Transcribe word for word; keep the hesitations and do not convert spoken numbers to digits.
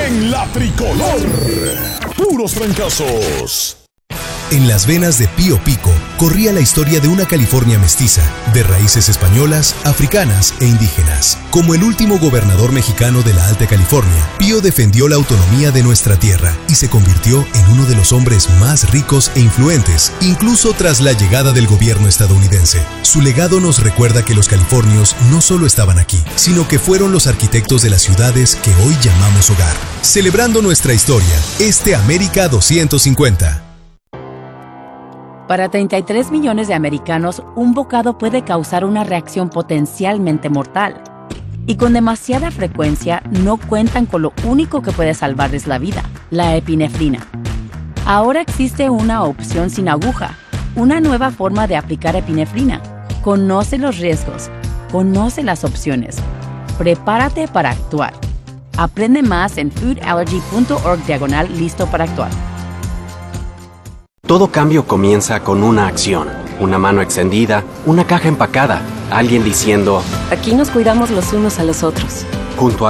en la tricolor. Puros trancazos. En las venas de Pío Pico corría la historia de una California mestiza, de raíces españolas, africanas e indígenas. Como el último gobernador mexicano de la Alta California, Pío defendió la autonomía de nuestra tierra y se convirtió en uno de los hombres más ricos e influentes, incluso tras la llegada del gobierno estadounidense. Su legado nos recuerda que los californios no solo estaban aquí, sino que fueron los arquitectos de las ciudades que hoy llamamos hogar. Celebrando nuestra historia, este América doscientos cincuenta. Para treinta y tres millones de americanos, un bocado puede causar una reacción potencialmente mortal. Y con demasiada frecuencia, no cuentan con lo único que puede salvarles la vida, la epinefrina. Ahora existe una opción sin aguja, una nueva forma de aplicar epinefrina. Conoce los riesgos, conoce las opciones. Prepárate para actuar. Aprende más en foodallergy.org diagonal listo para actuar. Todo cambio comienza con una acción, una mano extendida, una caja empacada, alguien diciendo, aquí nos cuidamos los unos a los otros. Junto a